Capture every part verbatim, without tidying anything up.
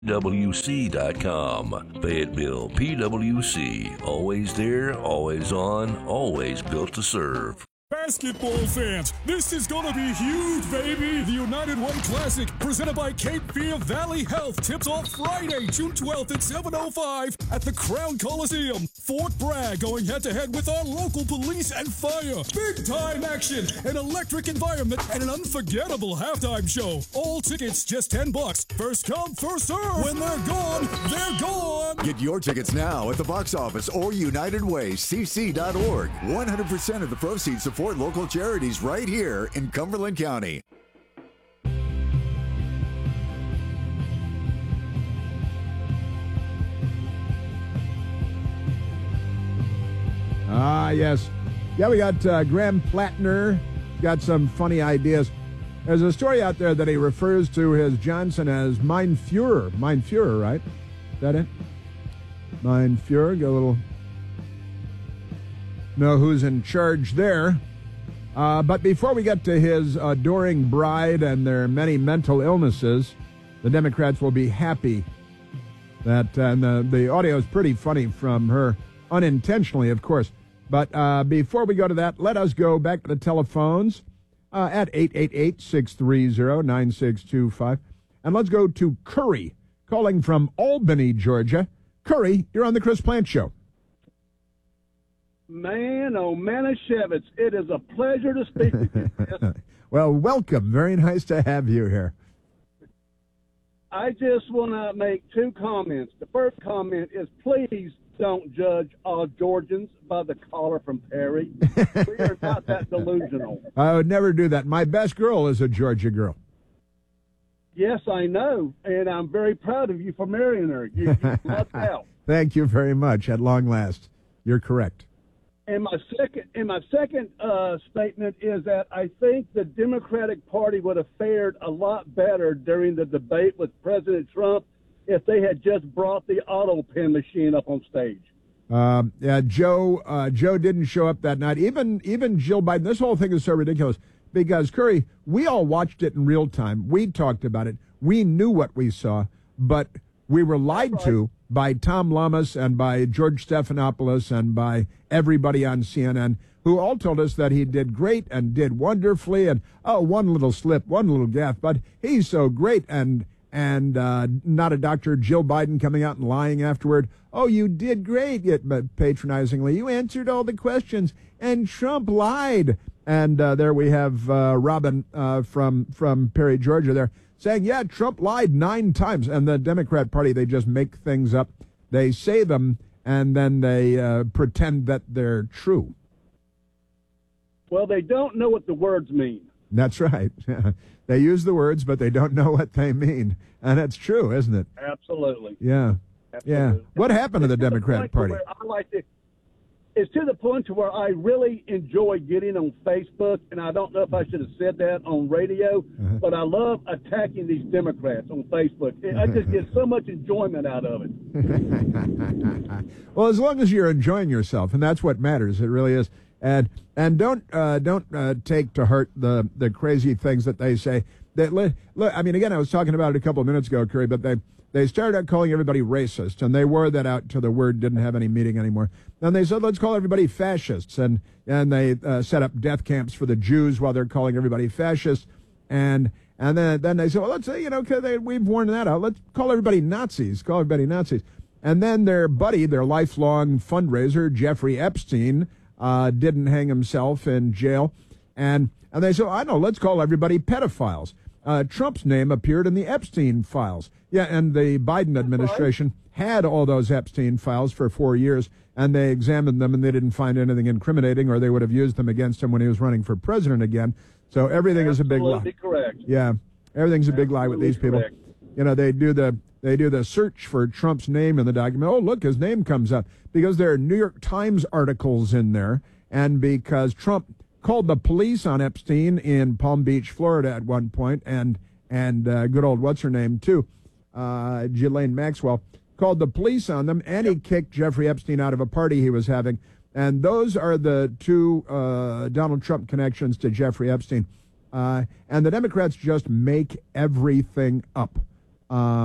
W C dot com. Fayetteville P W C. Always there, always on, always built to serve. Basketball fans, this is gonna be huge, baby! The United Way Classic, presented by Cape Fear Valley Health, tips off Friday, June twelfth at seven oh five at the Crown Coliseum. Fort Bragg going head-to-head with our local police and fire. Big-time action, an electric environment, and an unforgettable halftime show. All tickets just ten bucks. First come, first serve. When they're gone, they're gone. Get your tickets now at the box office or United Way C C dot org. one hundred percent of the proceeds support local charities right here in Cumberland County. Ah, yes. Yeah, we got uh, Graham Plattner. Got some funny ideas. There's a story out there that he refers to his Johnson as Mein Fuhrer. Mein Fuhrer, right? Is that it? Mein Fuhrer. Get a little... Know who's in charge there. Uh, but before we get to his adoring bride and their many mental illnesses, the Democrats will be happy that, uh, and the, the audio is pretty funny from her, unintentionally, of course. But uh, before we go to that, let us go back to the telephones uh, at eight eight eight, six three zero, nine six two five. And let's go to Curry, calling from Albany, Georgia. Curry, you're on the Chris Plant Show. Man, oh, Manischewitz, it is a pleasure to speak with you, Chris. Well, welcome. Very nice to have you here. I just want to make two comments. The first comment is, please don't judge all Georgians by the caller from Perry. We are not that delusional. I would never do that. My best girl is a Georgia girl. Yes, I know, and I'm very proud of you for marrying her. You, you lucked out. Thank you very much. At long last, you're correct. And my second, and my second uh, statement is that I think the Democratic Party would have fared a lot better during the debate with President Trump if they had just brought the auto pen machine up on stage. Um, yeah, Joe. Uh, Joe didn't show up that night. Even even Jill Biden. This whole thing is so ridiculous because Curry. We all watched it in real time. We talked about it. We knew what we saw, but we were lied right. to by Tom Lamas and by George Stephanopoulos and by everybody on C N N, who all told us that he did great and did wonderfully, and oh, one little slip, one little gaffe, but he's so great, and and uh, not a Doctor Jill Biden coming out and lying afterward. Oh, you did great, yet but patronizingly, you answered all the questions, and Trump lied. And uh, there we have uh, Robin uh, from from Perry, Georgia, there saying, yeah, Trump lied nine times, and the Democrat Party, they just make things up, they say them, and then they uh, pretend that they're true. Well, they don't know what the words mean. That's right. They use the words, but they don't know what they mean. And that's true, isn't it? Absolutely. Yeah. Absolutely. Yeah. What happened to the Democratic Party? I like to, it's to the point to where I really enjoy getting on Facebook, and I don't know if I should have said that on radio, uh-huh. but I love attacking these Democrats on Facebook. I just get so much enjoyment out of it. Well, as long as you're enjoying yourself, and that's what matters, it really is. And and don't uh, don't uh, take to heart the the crazy things that they say. That look, I mean, again, I was talking about it a couple of minutes ago, Curry, but they they started out calling everybody racist, and they wore that out till the word didn't have any meaning anymore. Then they said, let's call everybody fascists, and and they uh, set up death camps for the Jews while they're calling everybody fascists, and and then then they said, well, let's say, you know, they, we've worn that out. Let's call everybody Nazis. Call everybody Nazis. And then their buddy, their lifelong fundraiser, Jeffrey Epstein, uh, didn't hang himself in jail, and and they said, I know, let's call everybody pedophiles. Uh, Trump's name appeared in the Epstein files. Yeah, and the Biden administration had all those Epstein files for four years, and they examined them, and they didn't find anything incriminating, or they would have used them against him when he was running for president again. So everything Absolutely is a big lie. Correct. Yeah, everything's a big Absolutely lie with these people. correct. You know, they do the they do the search for Trump's name in the document. Oh, look, his name comes up because there are New York Times articles in there, and because Trump called the police on Epstein in Palm Beach, Florida at one point, and and uh, good old what's her name too, uh, Ghislaine Maxwell, called the police on them, and he kicked Jeffrey Epstein out of a party he was having. And those are the two uh, Donald Trump connections to Jeffrey Epstein. Uh, and the Democrats just make everything up. Um,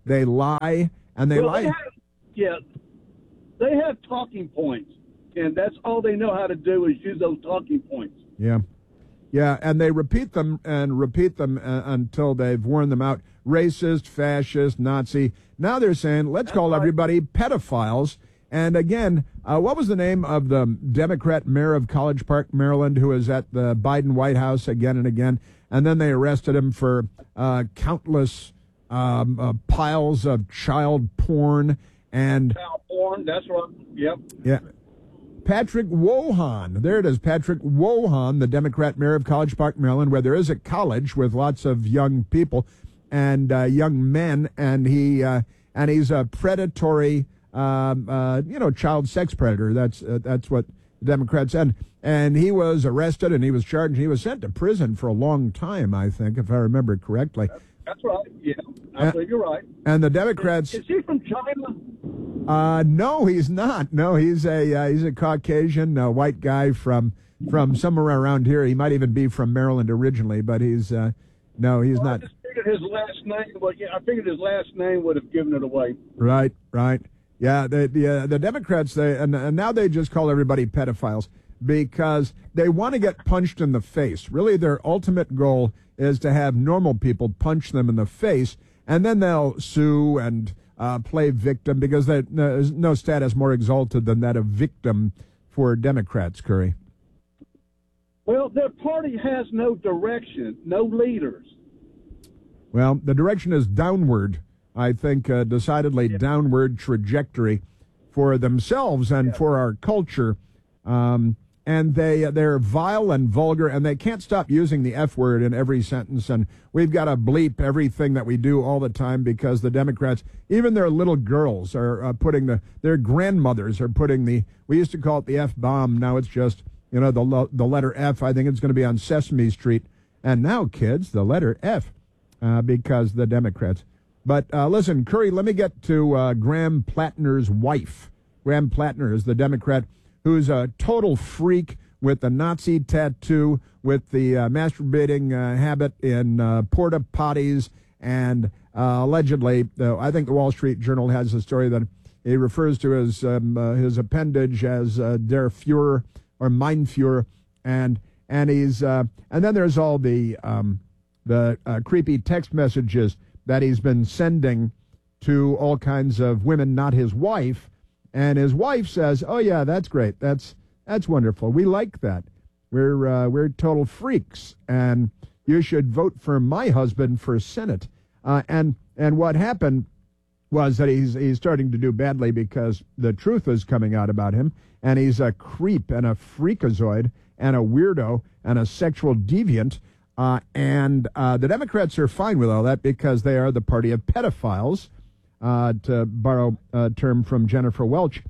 they lie, and they well, lie. They have, yeah, they have talking points, and that's all they know how to do is use those talking points. Yeah. Yeah, and they repeat them and repeat them uh, until they've worn them out. Racist, fascist, Nazi. Now they're saying, let's That's call right. everybody pedophiles. And again, uh, what was the name of the Democrat mayor of College Park, Maryland, who was at the Biden White House again and again? And then they arrested him for uh, countless um, uh, piles of child porn. And Child porn, that's right. Yep. yeah. Patrick Wohan. There it is, Patrick Wohan, the Democrat mayor of College Park, Maryland, where there is a college with lots of young people and uh, young men, and he uh, and he's a predatory, um, uh, you know, child sex predator. That's uh, that's what the Democrats and and he was arrested and he was charged. And he was sent to prison for a long time, I think, if I remember correctly. That's right. Yeah, I Uh, believe you're right. And the Democrats. Is, is he from China? Uh, no, he's not. No, he's a uh, he's a Caucasian uh, white guy from from somewhere around here. He might even be from Maryland originally, but he's uh, no, he's Well, not. I just figured his last name. Well, yeah, I figured his last name would have given it away. Right, right. Yeah, the the, uh, the Democrats they and, and now they just call everybody pedophiles because they want to get punched in the face. Really, their ultimate goal is to have normal people punch them in the face, and then they'll sue and uh, play victim because they, there's no status more exalted than that of victim for Democrats, Curry. Well, their party has no direction, no leaders. Well, the direction is downward. I think uh, decidedly Yeah. downward trajectory for themselves and Yeah. for our culture. Um, and they they're vile and vulgar, and they can't stop using the F word in every sentence. And we've got to bleep everything that we do all the time because the Democrats, even their little girls, are uh, putting the their grandmothers are putting the. We used to call it the F bomb. Now it's just you know the lo- the letter F. I think it's going to be on Sesame Street. And now, kids, the letter F, uh, because the Democrats. But uh, listen, Curry, let me get to uh, Graham Plattner's wife. Graham Plattner is the Democrat who's a total freak with the Nazi tattoo, with the uh, masturbating uh, habit in uh, porta potties, and uh, allegedly, uh, I think the Wall Street Journal has a story that he refers to as um, uh, his appendage as uh, Der Fuhrer or Mein Fuhrer, and and he's uh, and then there's all the um, the uh, creepy text messages that he's been sending to all kinds of women, not his wife. And his wife says, "Oh yeah, that's great. That's that's wonderful. We like that. We're uh, we're total freaks, and you should vote for my husband for Senate." Uh, and and what happened was that he's he's starting to do badly because the truth is coming out about him, and he's a creep and a freakazoid and a weirdo and a sexual deviant. Uh, and uh, the Democrats are fine with all that because they are the party of pedophiles. Uh, to borrow a term from Jennifer Welch,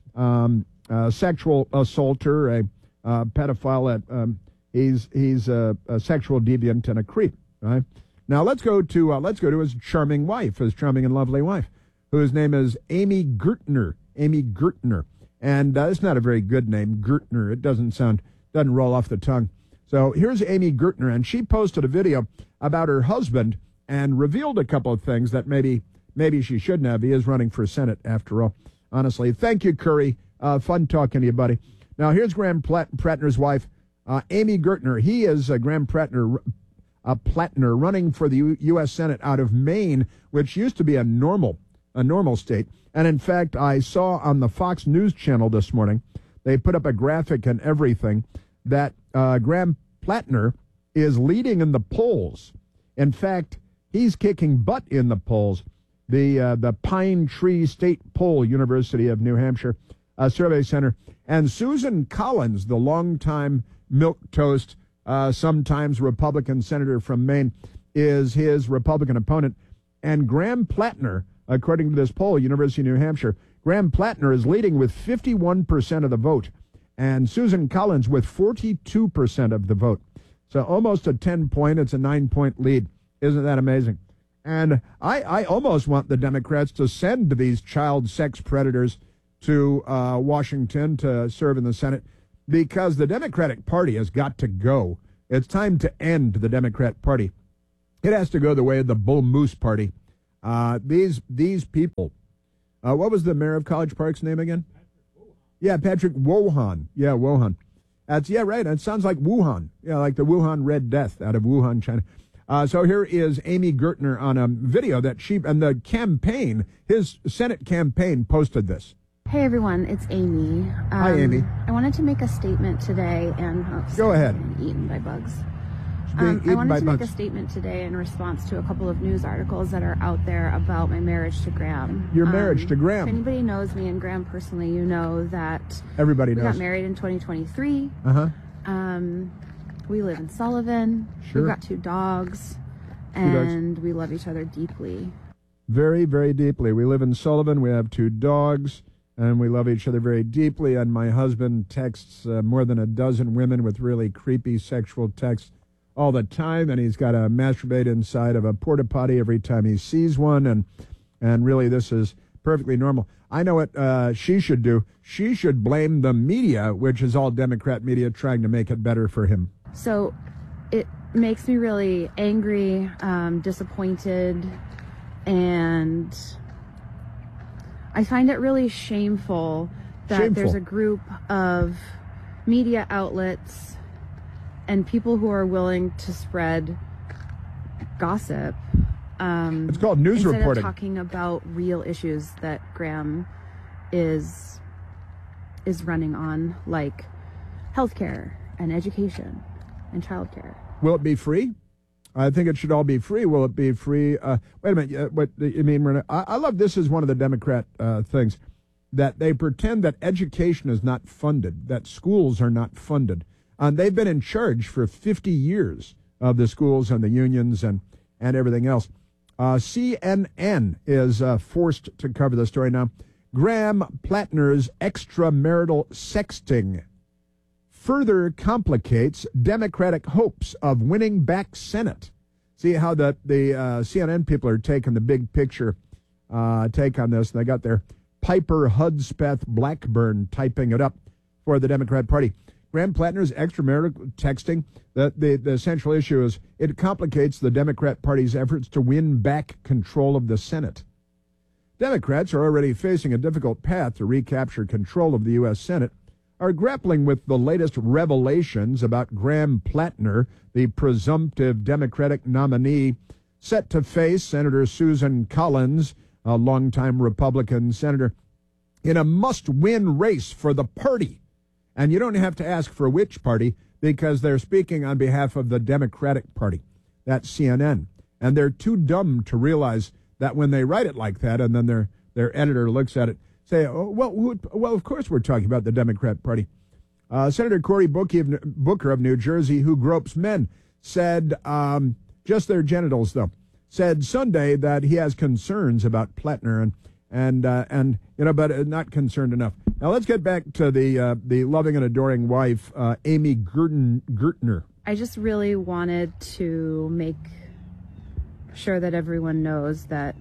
um, a sexual assaulter, a uh, pedophile. At, um, he's he's a, a sexual deviant and a creep. Right now, let's go to uh, let's go to his charming wife, his charming and lovely wife, whose name is Amy Gertner. Amy Gertner, and uh, it's not a very good name, Gertner. It doesn't sound doesn't roll off the tongue. So here's Amy Gertner, and she posted a video about her husband and revealed a couple of things that maybe. Maybe she shouldn't have. He is running for Senate, after all, honestly. Thank you, Curry. Uh, fun talking to you, buddy. Now, here's Graham Platt- Plattner's wife, uh, Amy Gertner. He is uh, Graham Plattner, uh, Plattner running for the U- U.S. Senate out of Maine, which used to be a normal, a normal state. And, in fact, I saw on the Fox News channel this morning, they put up a graphic and everything, that uh, Graham Plattner is leading in the polls. In fact, he's kicking butt in the polls. The uh, the Pine Tree State Poll, University of New Hampshire uh, Survey Center, and Susan Collins, the longtime milquetoast, uh, sometimes Republican senator from Maine, is his Republican opponent. And Graham Plattner, according to this poll, University of New Hampshire, Graham Plattner is leading with fifty-one percent of the vote, and Susan Collins with forty-two percent of the vote. So almost a ten-point, it's a nine-point lead. Isn't that amazing? And I, I almost want the Democrats to send these child sex predators to uh, Washington to serve in the Senate because the Democratic Party has got to go. It's time to end the Democrat Party. It has to go the way of the Bull Moose Party. Uh, these these people. Uh, what was the mayor of College Park's name again? Yeah, Patrick Wohan. Yeah, Wohan. That's yeah, right. It sounds like Wuhan. Yeah, like the Wuhan Red Death out of Wuhan, China. Uh, so here is Amy Gertner on a video that she and the campaign, his Senate campaign, posted this. Hey everyone, it's Amy. Um, Hi, Amy. I wanted to make a statement today, and oh, go ahead. Eaten by bugs. Um, I wanted to bugs. make a statement today in response to a couple of news articles that are out there about my marriage to Graham. Your marriage um, to Graham. If anybody knows me and Graham personally, you know that everybody we knows. got married in twenty twenty-three. Uh huh. Um, we live in Sullivan. Sure. We've got two dogs, two and dogs. we love each other deeply. Very, very deeply. We live in Sullivan. We have two dogs, and we love each other very deeply. And my husband texts uh, more than a dozen women with really creepy sexual texts all the time, and he's got to masturbate inside of a porta potty every time he sees one, and and really this is perfectly normal. I know what uh, she should do. She should blame the media, which is all Democrat media, trying to make it better for him. So it makes me really angry, um, disappointed, and I find it really shameful that Shameful. there's a group of media outlets and people who are willing to spread gossip. Um, It's called news instead reporting. of talking about real issues that Graham is is running on, like healthcare and education and childcare. Will it be free? I think it should all be free. Will it be free? Uh, wait a minute. Uh, what you mean? We're not, I, I love this is one of the Democrat uh, things, that they pretend that education is not funded, that schools are not funded. And they've been in charge for fifty years of the schools and the unions and, and everything else. Uh, C N N is uh, forced to cover the story now. Graham Plattner's extramarital sexting further complicates Democratic hopes of winning back Senate. See how the, the uh, C N N people are taking the big picture uh, take on this. And they got their Piper Hudspeth Blackburn typing it up for the Democrat Party. Graham Plattner's extramarital texting, the, the, the central issue is it complicates the Democrat Party's efforts to win back control of the Senate. Democrats are already facing a difficult path to recapture control of the U S Senate, are grappling with the latest revelations about Graham Plattner, the presumptive Democratic nominee, set to face Senator Susan Collins, a longtime Republican senator, in a must-win race for the party. And you don't have to ask for which party, because they're speaking on behalf of the Democratic Party. That's C N N. And they're too dumb to realize that when they write it like that, and then their, their editor looks at it, say, oh, well, who, well, of course we're talking about the Democrat Party. Uh, Senator Cory Booker of, Booker of New Jersey, who gropes men, said, um, just their genitals, though, said Sunday that he has concerns about Plattner and, and, uh, and you know, but not concerned enough. Now let's get back to the uh, the loving and adoring wife, uh, Amy Gerten, Gertner. I just really wanted to make sure that everyone knows that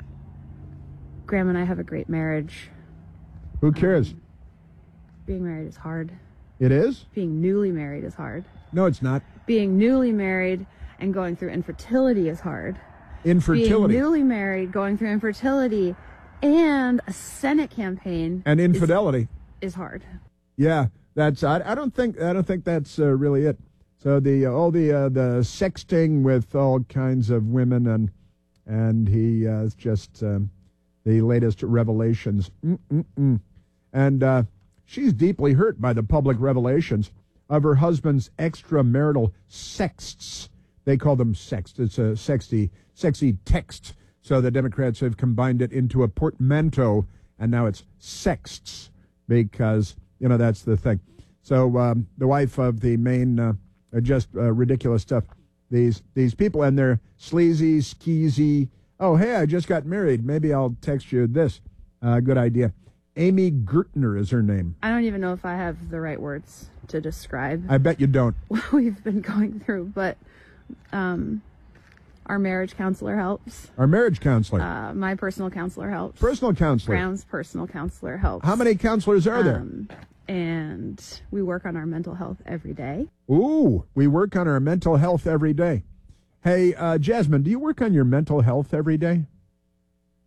Graham and I have a great marriage. Who cares? Um, being married is hard. It is? Being newly married is hard. No, it's not. Being newly married and going through infertility is hard. Infertility. Being newly married, going through infertility, and a Senate campaign and infidelity is, is hard. Yeah, that's. I, I don't think. I don't think that's uh, really it. So the uh, all the uh, the sexting with all kinds of women and and he uh, is just um, the latest revelations. Mm-mm-mm. And uh, she's deeply hurt by the public revelations of her husband's extramarital sexts. They call them sext. It's a sexy, sexy text. So the Democrats have combined it into a portmanteau, and now it's sexts because, you know, that's the thing. So um, the wife of the main, uh, just uh, ridiculous stuff. These these people and their sleazy, skeezy, oh, hey, I just got married. Maybe I'll text you this. Uh, good idea. Amy Gertner is her name. I don't even know if I have the right words to describe I bet you don't. what we've been going through, but um, our marriage counselor helps. Our marriage counselor. Uh, my personal counselor helps. Personal counselor. Graham's personal counselor helps. How many counselors are there? Um, and we work on our mental health every day. Ooh, we work on our mental health every day. Hey, uh, Jasmine, do you work on your mental health every day?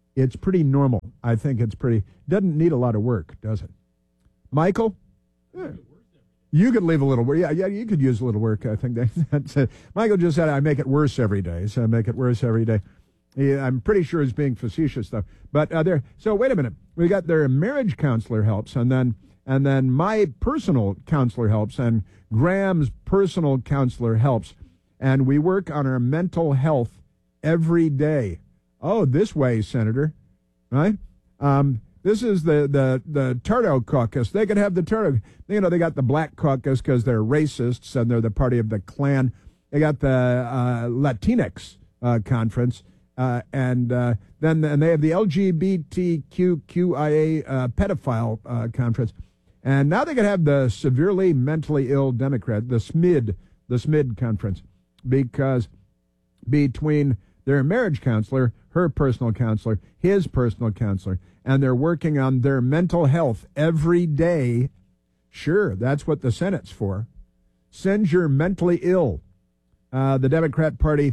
it's pretty normal. I think it's pretty, doesn't need a lot of work, does it? Michael? Yeah. You could leave a little work. Yeah, yeah, you could use a little work. I think that, that's it. Michael just said, I make it worse every day. So I make it worse every day. He, I'm pretty sure he's being facetious, though. But uh, there. So wait a minute. We got their marriage counselor helps, and then and then my personal counselor helps, and Graham's personal counselor helps, and we work on our mental health every day. Oh, this way, Senator, right? Um, this is the the the Tardo Caucus. They could have the Tardo. You know, they got the Black Caucus because they're racists and they're the party of the Klan. They got the uh, Latinx uh, conference. Uh, and uh, then and they have the L G B T Q Q I A uh, pedophile uh, conference. And now they could have the severely mentally ill Democrat, the S M I D, the S M I D conference, because between their marriage counselor, her personal counselor, his personal counselor, and they're working on their mental health every day. Sure, that's what the Senate's for. Send your mentally ill. Uh, the Democrat Party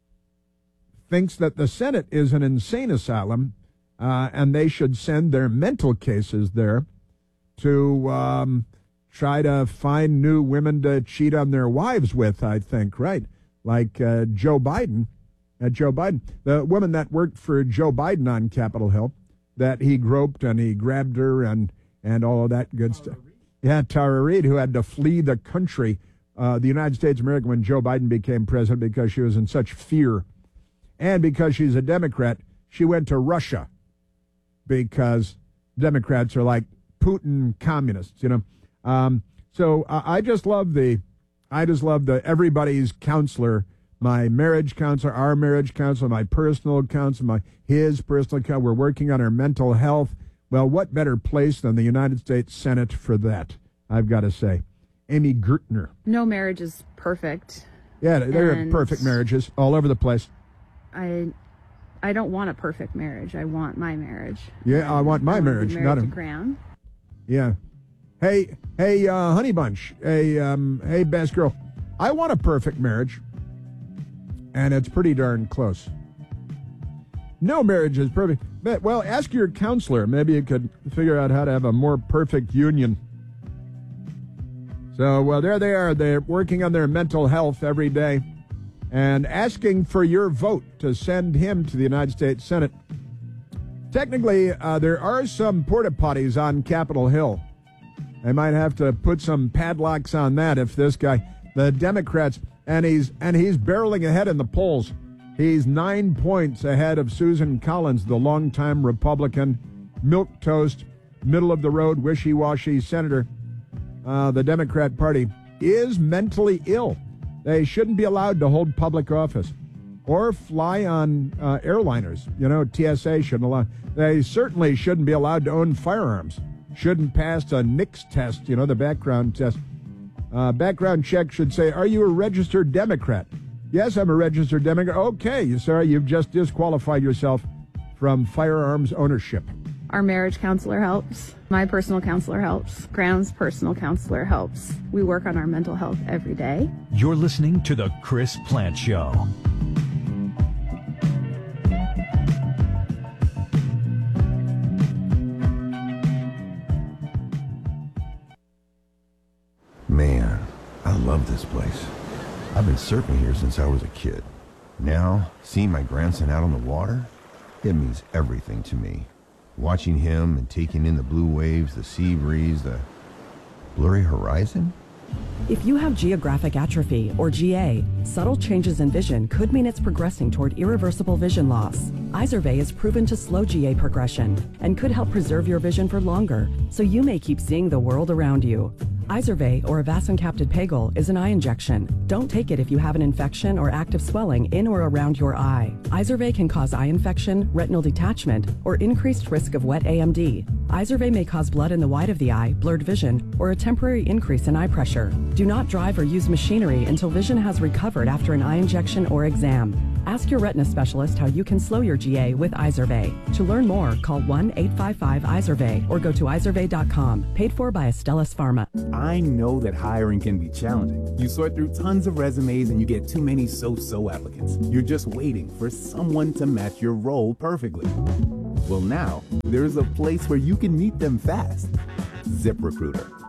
thinks that the Senate is an insane asylum, uh, and they should send their mental cases there to um, try to find new women to cheat on their wives with, I think, right? Like uh, Joe Biden. Uh, Joe Biden, the woman that worked for Joe Biden on Capitol Hill, that he groped and he grabbed her and, and all of that good stuff. Yeah, Tara Reid, who had to flee the country, uh, the United States of America, when Joe Biden became president because she was in such fear. And because she's a Democrat, she went to Russia because Democrats are like Putin communists, you know. Um, so I, I just love the, I just love the everybody's counselor, my marriage counselor, our marriage counselor, my personal counselor, my his personal counselor. We're working on our mental health. Well, what better place than the United States Senate for that? I've got to say, Amy Gertner. No marriage is perfect. Yeah, they're perfect marriages all over the place. I I don't want a perfect marriage. I want my marriage. Yeah, I want my I want marriage, married not a to Graham. Yeah. Hey, hey, uh, Honey Bunch. Hey, um, hey, best girl. I want a perfect marriage, and it's pretty darn close. No marriage is perfect. But, well, ask your counselor. Maybe you could figure out how to have a more perfect union. So, well, there they are. They're working on their mental health every day and asking for your vote to send him to the United States Senate. Technically, uh, there are some porta potties on Capitol Hill. They might have to put some padlocks on that if this guy, the Democrats, and he's and he's barreling ahead in the polls. He's nine points ahead of Susan Collins, the longtime Republican, milquetoast, middle-of-the-road, wishy-washy senator. Uh, the Democrat Party is mentally ill. They shouldn't be allowed to hold public office or fly on uh, airliners. You know, T S A shouldn't allow. They certainly shouldn't be allowed to own firearms. Shouldn't pass a N I C S test, you know, the background test. Uh, background check should say, are you a registered Democrat? Yes, I'm a registered Democrat. Okay, sorry, you've just disqualified yourself from firearms ownership. Our marriage counselor helps. My personal counselor helps. Graham's personal counselor helps. We work on our mental health every day. You're listening to The Chris Plante Show. Man, I love this place. I've been surfing here since I was a kid. Now, seeing my grandson out on the water, it means everything to me. Watching him and taking in the blue waves, the sea breeze, the blurry horizon. If you have geographic atrophy, or G A, subtle changes in vision could mean it's progressing toward irreversible vision loss. Izervay is proven to slow G A progression and could help preserve your vision for longer, so you may keep seeing the world around you. Izervay, or avacincaptad pegol, is an eye injection. Don't take it if you have an infection or active swelling in or around your eye. Izervay can cause eye infection, retinal detachment, or increased risk of wet A M D. Izervay may cause blood in the white of the eye, blurred vision, or a temporary increase in eye pressure. Do not drive or use machinery until vision has recovered after an eye injection or exam. Ask your retina specialist how you can slow your G A with Izervay. To learn more, call one eight five five Izervay or go to izervay dot com. Paid for by Astellas Pharma. I know that hiring can be challenging. You sort through tons of resumes and you get too many so-so applicants. You're just waiting for someone to match your role perfectly. Well, now there's a place where you can meet them fast. ZipRecruiter.